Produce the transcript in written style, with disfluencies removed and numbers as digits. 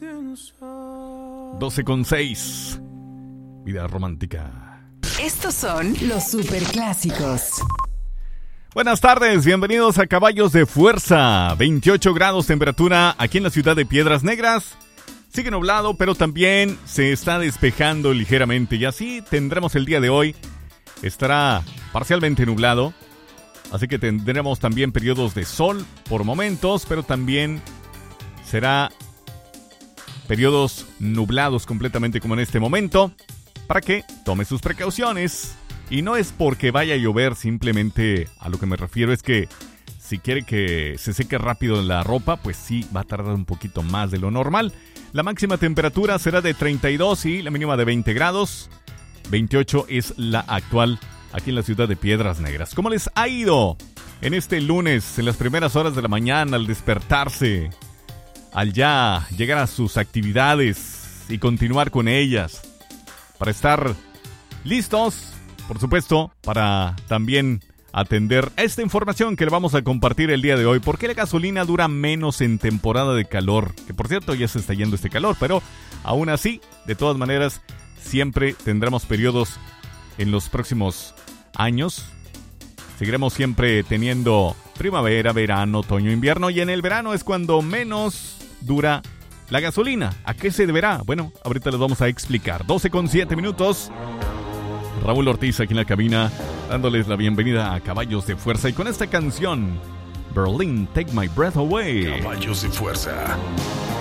12:06. Vida romántica. Estos son los superclásicos. Buenas tardes, bienvenidos a Caballos de Fuerza. 28 grados temperatura aquí en la ciudad de Piedras Negras. Sigue nublado, pero también se está despejando ligeramente. Y así tendremos el día de hoy. Estará parcialmente nublado. Así que tendremos también periodos de sol por momentos, pero también será periodos nublados completamente como en este momento. Para que tome sus precauciones. Y no es porque vaya a llover, simplemente a lo que me refiero es que si quiere que se seque rápido la ropa, pues sí, va a tardar un poquito más de lo normal. La máxima temperatura será de 32 y la mínima de 20 grados. 28 es la actual aquí en la ciudad de Piedras Negras. ¿Cómo les ha ido en este lunes, en las primeras horas de la mañana, al despertarse, al ya llegar a sus actividades y continuar con ellas? Para estar listos, por supuesto, para también atender esta información que le vamos a compartir el día de hoy. ¿Por qué la gasolina dura menos en temporada de calor? Que por cierto ya se está yendo este calor, pero aún así, de todas maneras, siempre tendremos periodos en los próximos años. Seguiremos siempre teniendo primavera, verano, otoño, invierno, y en el verano es cuando menos dura la gasolina. ¿A qué se deberá? Bueno, ahorita les vamos a explicar. 12:07 minutos. Raúl Ortiz aquí en la cabina, dándoles la bienvenida a Caballos de Fuerza. Y con esta canción, Berlin, Take My Breath Away. Caballos de Fuerza.